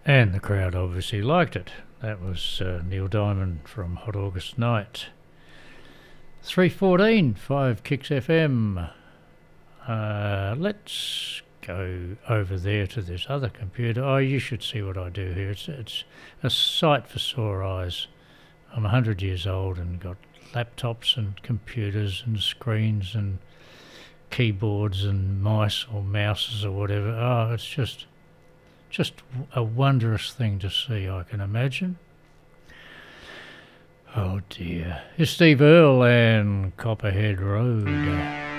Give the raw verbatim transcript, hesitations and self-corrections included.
And the crowd obviously liked it. That was uh, Neil Diamond from Hot August Night. three fourteen, five Kicks F M. Uh, let's go over there to this other computer. Oh, you should see what I do here. It's, it's a sight for sore eyes. I'm one hundred years old and got laptops and computers and screens and keyboards and mice or mouses or whatever. Oh, it's just just a wondrous thing to see, I can imagine. Oh dear. It's Steve Earle and Copperhead Road.